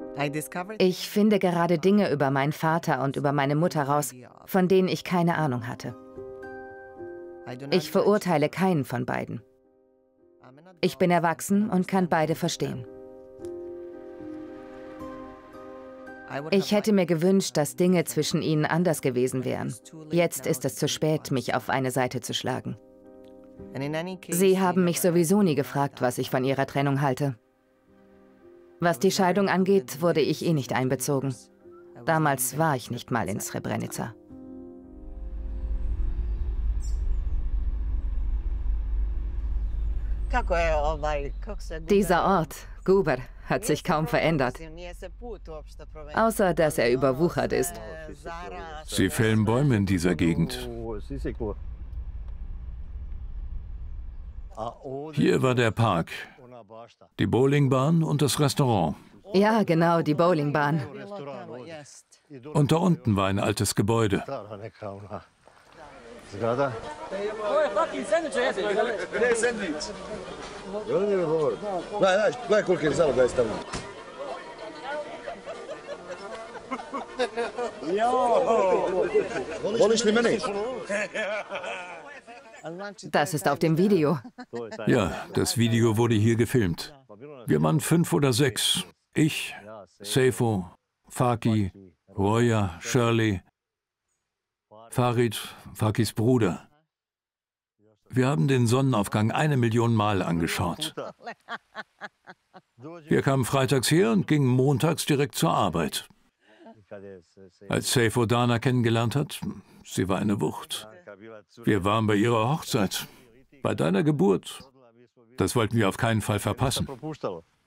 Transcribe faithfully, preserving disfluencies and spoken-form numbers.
Ich finde gerade Dinge über meinen Vater und über meine Mutter raus, von denen ich keine Ahnung hatte. Ich verurteile keinen von beiden. Ich bin erwachsen und kann beide verstehen. Ich hätte mir gewünscht, dass Dinge zwischen ihnen anders gewesen wären. Jetzt ist es zu spät, mich auf eine Seite zu schlagen. Sie haben mich sowieso nie gefragt, was ich von ihrer Trennung halte. Was die Scheidung angeht, wurde ich eh nicht einbezogen. Damals war ich nicht mal in Srebrenica. Dieser Ort, Guber, hat sich kaum verändert. Außer, dass er überwuchert ist. Sie fällen Bäume in dieser Gegend. Hier war der Park, die Bowlingbahn und das Restaurant. Ja, genau, die Bowlingbahn. Und da unten war ein altes Gebäude. Das ist auf dem Video. Ja, das Video wurde hier gefilmt. Wir waren fünf oder sechs. Ich, Seyfo, Faki, Roya, Shirley, Farid, Fakis Bruder. Wir haben den Sonnenaufgang eine Million Mal angeschaut. Wir kamen freitags her und gingen montags direkt zur Arbeit. Als Seyfo Dana kennengelernt hat, sie war eine Wucht. Wir waren bei ihrer Hochzeit, bei deiner Geburt. Das wollten wir auf keinen Fall verpassen.